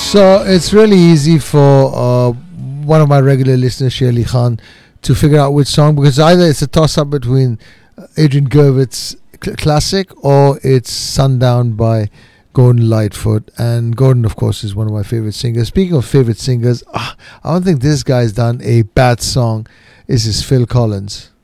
So it's really easy for one of my regular listeners, Shirley Khan, to figure out which song, because either it's a toss-up between Adrian Gervitz's classic or it's Sundown by Gordon Lightfoot. And Gordon, of course, is one of my favorite singers. Speaking of favorite singers, I don't think this guy's done a bad song. This is Phil Collins.